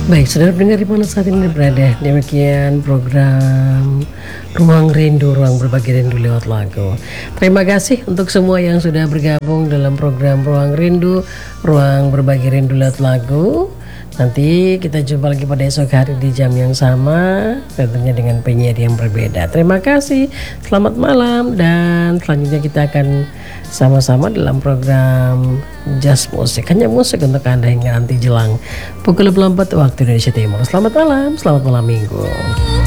Baik, saudara pendengar di mana saat ini berada, demikian program Ruang Rindu, ruang berbagi rindu lewat lagu. Terima kasih untuk semua yang sudah bergabung dalam program Ruang Rindu, ruang berbagi rindu lewat lagu. Nanti kita jumpa lagi pada esok hari di jam yang sama, tentunya dengan penyiar yang berbeda. Terima kasih, selamat malam, dan selanjutnya kita akan sama-sama dalam program Jazz Musik, hanya musik untuk Anda hingga nanti jelang pukul 24 waktu Indonesia Timur. Selamat malam minggu.